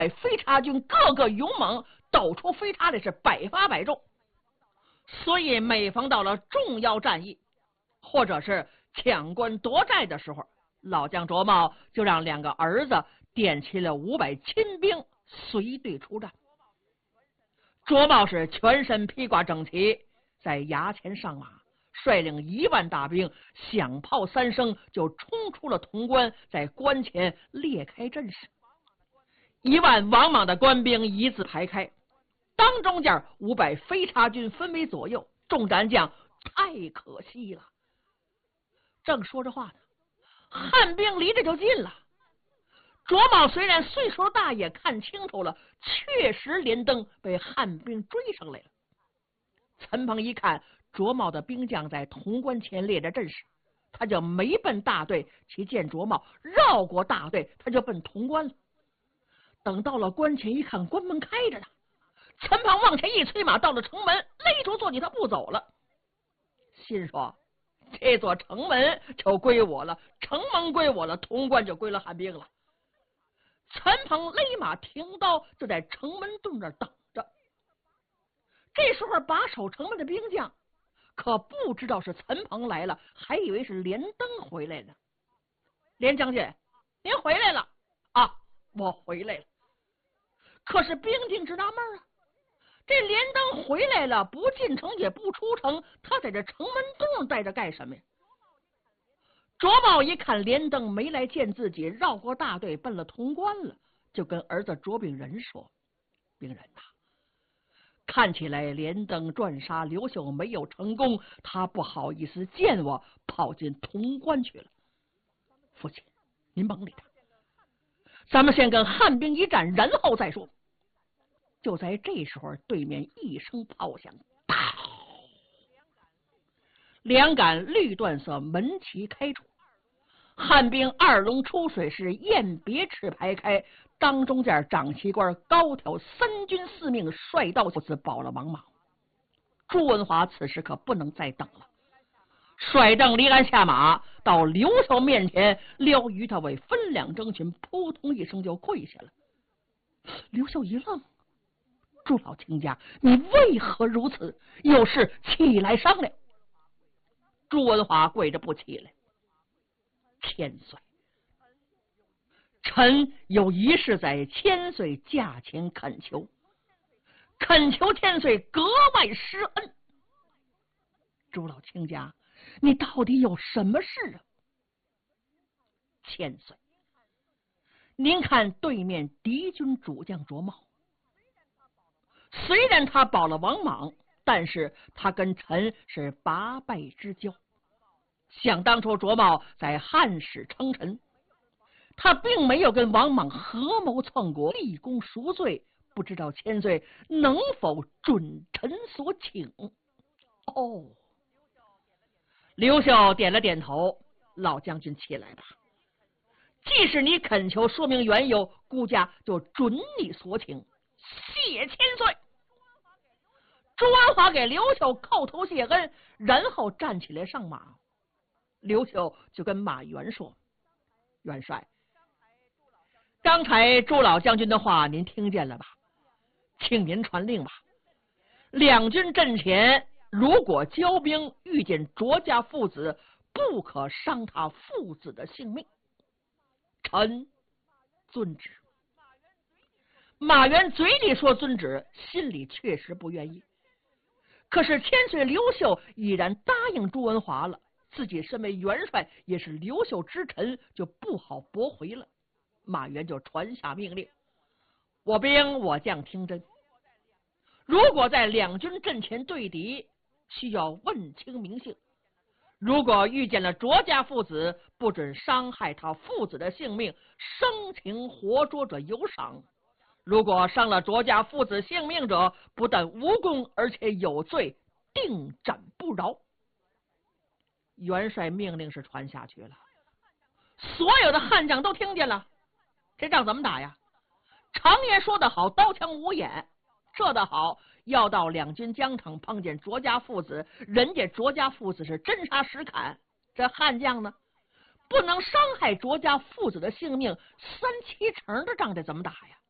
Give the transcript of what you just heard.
飞叉军个个勇猛，斗出飞叉的是百发百中。所以每逢到了重要战役或者是抢关夺寨的时候，老将卓茂就让2个儿子点齐了500亲兵随队出战。卓茂是全身披挂整齐，在衙前上马，率领1万大兵，响炮3声就冲出了潼关，在关前列开阵势。1万王莽的官兵一字排开，当中间500飞叉军分为左右，众战将太可惜了。正说着话呢，汉兵离着就近了。卓茂虽然岁数大，也看清楚了，确实连登被汉兵追上来了。陈鹏一看卓茂的兵将在潼关前列着阵势，他就没奔大队去见卓茂，绕过大队，他就奔潼关了。等到了关前一看，关门开着呢，陈鹏往前一催马，到了城门，勒住坐骑，他不走了，心说这座城门就归我了，城门归我了，潼关就归了汉兵了。陈鹏勒马停刀，就在城门洞这等着。这时候把守城门的兵将可不知道是陈鹏来了，还以为是连登回来了。连将军，您回来了啊？我回来了。可是兵丁直纳闷啊，这连登回来了，不进城也不出城，他在这城门洞待着干什么呀？卓茂一看连登没来见自己，绕过大队奔了潼关了，就跟儿子卓秉仁说：秉仁呐，看起来连登转杀刘秀没有成功，他不好意思见我，跑进潼关去了。父亲您甭理他，咱们先跟汉兵一战，然后再说。就在这时候，对面一声炮响，2杆绿缎色门旗开出，汉兵2龙出水，是雁别翅排开，当中间长旗官高挑3军司命帅到此保了王莽。朱文华此时可不能再等了，率邓离鞍下马，到刘秀面前撩于他为分2征群，扑通一声就跪下了。刘秀一愣，朱老卿家，你为何如此？有事起来商量。朱文华跪着不起来。千岁，臣有一事在千岁驾前恳求，恳求千岁格外施恩。朱老卿家，你到底有什么事啊？千岁，您看对面敌军主将卓茂，虽然他保了王莽，但是他跟臣是拔拜之交。想当初卓茂在汉室称臣，他并没有跟王莽合谋篡国，立功赎罪，不知道千岁能否准臣所请？哦，刘秀点了点头，老将军起来吧。既是你恳求，说明缘由，孤家就准你所请。谢千岁。朱文华给刘秀叩头谢恩，然后站起来上马。刘秀就跟马援说：元帅，刚才朱老将军的话您听见了吧？请您传令吧。2军阵前如果交兵遇见卓家父子，不可伤他父子的性命。臣遵旨。马援嘴里说遵旨，心里确实不愿意。可是千岁刘秀已然答应朱文华了，自己身为元帅，也是刘秀之臣，就不好驳回了。马援就传下命令：我兵我将听真，如果在2军阵前对敌，需要问清名姓。如果遇见了卓家父子，不准伤害他父子的性命，生擒活捉者有赏。如果伤了卓家父子性命者，不但无功，而且有罪，定斩不饶。元帅命令是传下去了，所有的汉将都听见了。这仗怎么打呀？常言说得好，刀枪无眼。这的好，要到2军疆场碰见卓家父子，人家卓家父子是真杀实砍，这汉将呢，不能伤害卓家父子的性命，3-7成的仗这怎么打呀？